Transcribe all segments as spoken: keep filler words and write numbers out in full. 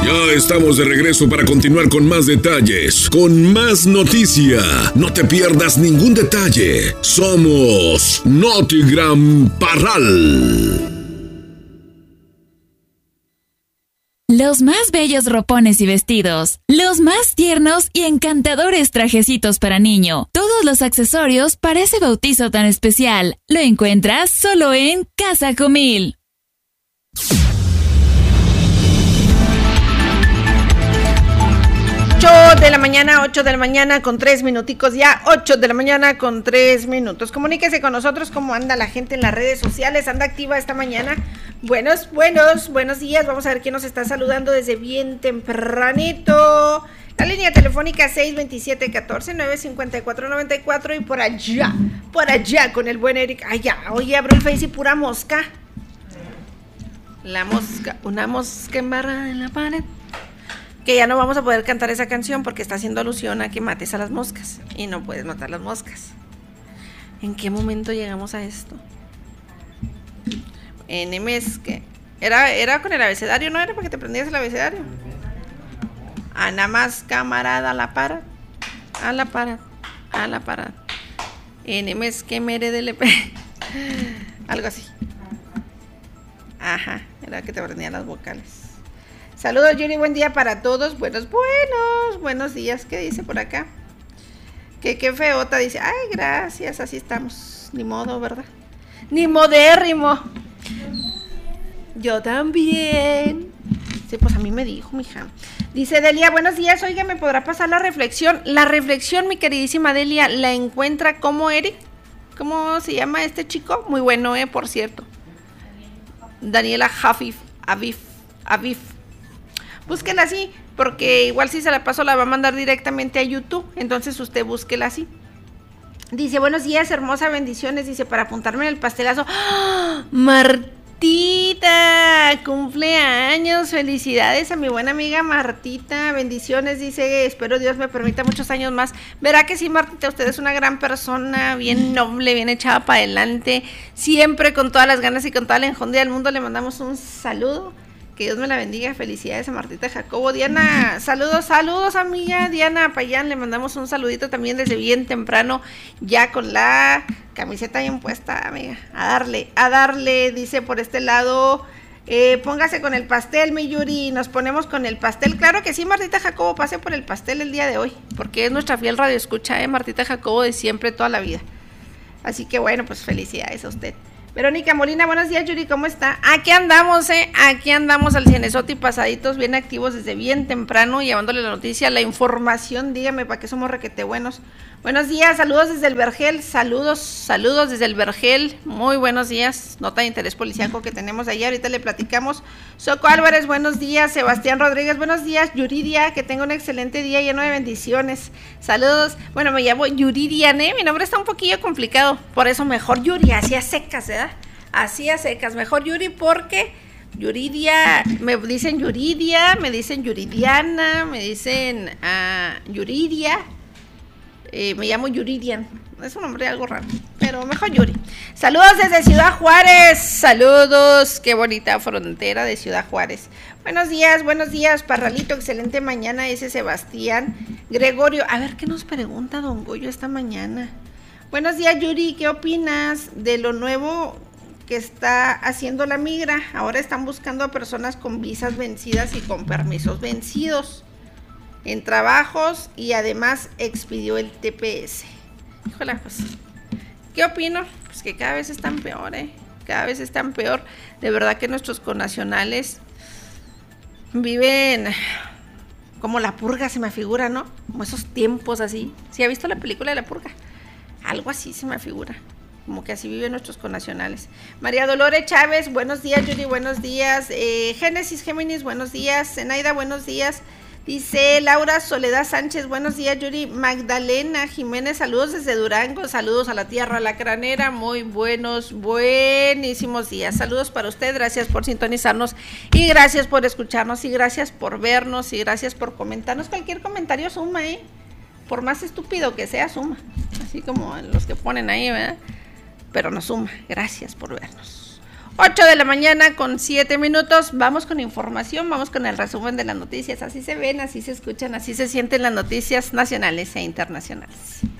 Ya estamos de regreso para continuar con más detalles, con más noticia. No te pierdas ningún detalle. Somos Notigram Parral. Los más bellos ropones y vestidos, los más tiernos y encantadores trajecitos para niño, todos los accesorios para ese bautizo tan especial, lo encuentras solo en Casa Jumil. ocho de la mañana, ocho de la mañana con tres minuticos ya, ocho de la mañana con tres minutos. Comuníquese con nosotros, cómo anda la gente en las redes sociales, anda activa esta mañana. Buenos, buenos, buenos días, vamos a ver quién nos está saludando desde bien tempranito. La línea telefónica seis veintisiete, catorce, nueve cincuenta y cuatro, noventa y cuatro y por allá, por allá con el buen Eric. Allá, oye, abro el Face y pura mosca. La mosca, una mosca embarrada en la pared. Que ya no vamos a poder cantar esa canción porque está haciendo alusión a que mates a las moscas y no puedes matar las moscas. ¿En qué momento llegamos a esto? En Emes, que era, era con el abecedario, ¿no? Era para que te prendieras el abecedario. A nada más camarada a la para, a la para, a la para. En Emes que mere de lepe. Algo así. Ajá, era que te prendían las vocales. Saludos, Yuri, buen día para todos. Buenos, buenos, buenos días. ¿Qué dice por acá? Que qué feota, dice. Ay, gracias, así estamos. Ni modo, ¿verdad? Ni modérrimo. Yo también. Sí, pues a mí me dijo, mija. Dice Delia, buenos días. Oiga, ¿me podrá pasar la reflexión? La reflexión, mi queridísima Delia, la encuentra como Eric. ¿Cómo se llama este chico? Muy bueno, eh, por cierto. Daniela Hafif, Avif, Avif. Búsquela así, porque igual si se la paso la va a mandar directamente a YouTube, entonces usted búsquela así. Dice, buenos días, hermosa, bendiciones, dice, para apuntarme en el pastelazo. ¡Oh! Martita, cumpleaños, felicidades a mi buena amiga Martita, bendiciones, dice, espero Dios me permita muchos años más. Verá que sí, Martita, usted es una gran persona, bien noble, bien echada para adelante, siempre con todas las ganas y con toda la enjundia del mundo. Le mandamos un saludo. Que Dios me la bendiga, felicidades a Martita Jacobo. Diana, saludos, saludos amiga Diana Payán, le mandamos un saludito también desde bien temprano, ya con la camiseta bien puesta, amiga, a darle, a darle, dice por este lado, eh, póngase con el pastel, mi Yuri, nos ponemos con el pastel, claro que sí, Martita Jacobo, pase por el pastel el día de hoy, porque es nuestra fiel radio escucha, eh, Martita Jacobo de siempre, toda la vida, así que bueno, pues felicidades a usted. Verónica Molina, buenos días, Yuri, ¿cómo está? Aquí andamos, eh, aquí andamos al cienesote y pasaditos, bien activos desde bien temprano, llevándole la noticia, la información, dígame, para qué somos requete buenos. Buenos días, saludos desde el Vergel, saludos, saludos desde el Vergel, muy buenos días, nota de interés policiaco que tenemos allá, ahorita le platicamos. Soco Álvarez, buenos días, Sebastián Rodríguez, buenos días, Yuridia, que tenga un excelente día lleno de bendiciones, saludos, bueno, me llamo Yuridia, ¿eh? Mi nombre está un poquillo complicado, por eso mejor Yuri, así a secas, ¿verdad? Así a secas, mejor Yuri porque Yuridia, me dicen Yuridia, me dicen Yuridiana, me dicen uh, Yuridia. Eh, me llamo Yuridian, es un nombre algo raro, pero mejor Yuri. Saludos desde Ciudad Juárez, saludos, qué bonita frontera de Ciudad Juárez. Buenos días, buenos días, Parralito, excelente mañana, ese Sebastián Gregorio. A ver, ¿qué nos pregunta Don Goyo esta mañana? Buenos días, Yuri, ¿qué opinas de lo nuevo que está haciendo la migra? Ahora están buscando a personas con visas vencidas y con permisos vencidos en trabajos y además expidió el T P S. Híjole, pues, ¿qué opino? Pues que cada vez están peor, ¿eh? Cada vez están peor. De verdad que nuestros connacionales viven como la purga, se me figura, ¿no? Como esos tiempos así. ¿Sí ha visto la película de la purga? Algo así se me figura. Como que así viven nuestros connacionales. María Dolores Chávez, buenos días, Yuri, buenos días. Eh, Génesis Géminis, buenos días. Zenaida, buenos días. Dice Laura Soledad Sánchez, buenos días, Yuri. Magdalena Jiménez, saludos desde Durango, saludos a la tierra lacranera, muy buenos, buenísimos días. Saludos para usted, gracias por sintonizarnos y gracias por escucharnos y gracias por vernos y gracias por comentarnos. Cualquier comentario suma, ¿eh? Por más estúpido que sea, suma. Así como los que ponen ahí, ¿verdad? Pero nos suma, gracias por vernos. ocho de la mañana con siete minutos. Vamos con información, vamos con el resumen de las noticias. Así se ven, así se escuchan, así se sienten las noticias nacionales e internacionales.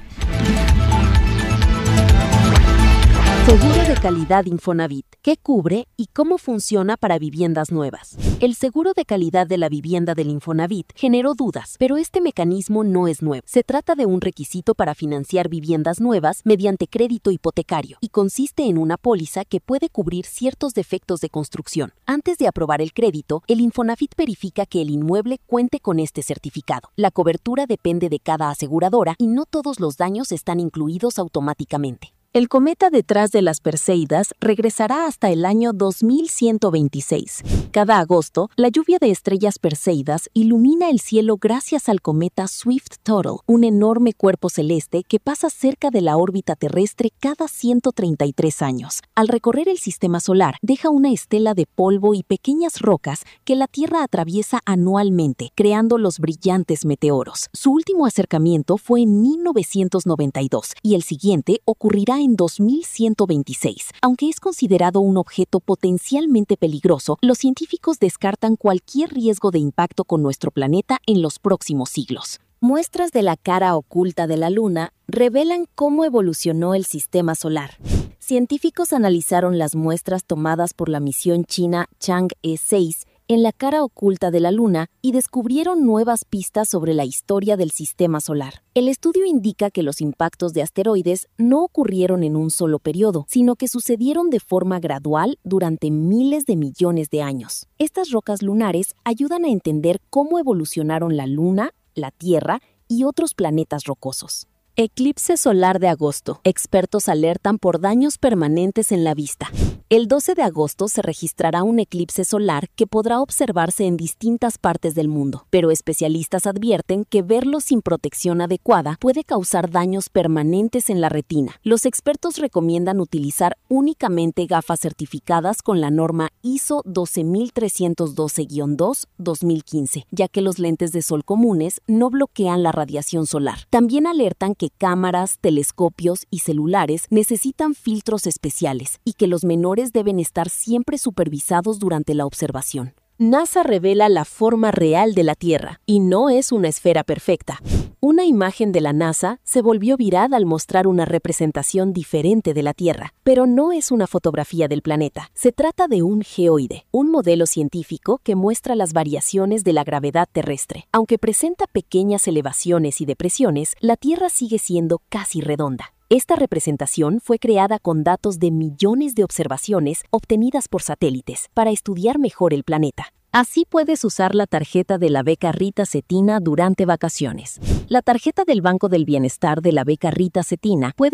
Seguro de calidad Infonavit. ¿Qué cubre y cómo funciona para viviendas nuevas? El seguro de calidad de la vivienda del Infonavit generó dudas, pero este mecanismo no es nuevo. Se trata de un requisito para financiar viviendas nuevas mediante crédito hipotecario y consiste en una póliza que puede cubrir ciertos defectos de construcción. Antes de aprobar el crédito, el Infonavit verifica que el inmueble cuente con este certificado. La cobertura depende de cada aseguradora y no todos los daños están incluidos automáticamente. El cometa detrás de las Perseidas regresará hasta el año dos mil ciento veintiséis. Cada agosto, la lluvia de estrellas Perseidas ilumina el cielo gracias al cometa Swift-Tuttle, un enorme cuerpo celeste que pasa cerca de la órbita terrestre cada ciento treinta y tres años. Al recorrer el sistema solar, deja una estela de polvo y pequeñas rocas que la Tierra atraviesa anualmente, creando los brillantes meteoros. Su último acercamiento fue en mil novecientos noventa y dos y el siguiente ocurrirá en dos mil ciento veintiséis. Aunque es considerado un objeto potencialmente peligroso, los científicos descartan cualquier riesgo de impacto con nuestro planeta en los próximos siglos. Muestras de la cara oculta de la Luna revelan cómo evolucionó el sistema solar. Científicos analizaron las muestras tomadas por la misión china Chang'e seis en la cara oculta de la Luna y descubrieron nuevas pistas sobre la historia del sistema solar. El estudio indica que los impactos de asteroides no ocurrieron en un solo periodo, sino que sucedieron de forma gradual durante miles de millones de años. Estas rocas lunares ayudan a entender cómo evolucionaron la Luna, la Tierra y otros planetas rocosos. Eclipse solar de agosto. Expertos alertan por daños permanentes en la vista. El doce de agosto se registrará un eclipse solar que podrá observarse en distintas partes del mundo, pero especialistas advierten que verlo sin protección adecuada puede causar daños permanentes en la retina. Los expertos recomiendan utilizar únicamente gafas certificadas con la norma I S O doce mil trescientos doce guion dos dos mil quince, ya que los lentes de sol comunes no bloquean la radiación solar. También alertan que cámaras, telescopios y celulares necesitan filtros especiales y que los menores deben estar siempre supervisados durante la observación. NASA revela la forma real de la Tierra y no es una esfera perfecta. Una imagen de la NASA se volvió viral al mostrar una representación diferente de la Tierra, pero no es una fotografía del planeta. Se trata de un geoide, un modelo científico que muestra las variaciones de la gravedad terrestre. Aunque presenta pequeñas elevaciones y depresiones, la Tierra sigue siendo casi redonda. Esta representación fue creada con datos de millones de observaciones obtenidas por satélites para estudiar mejor el planeta. Así puedes usar la tarjeta de la beca Rita Cetina durante vacaciones. La tarjeta del Banco del Bienestar de la beca Rita Cetina puede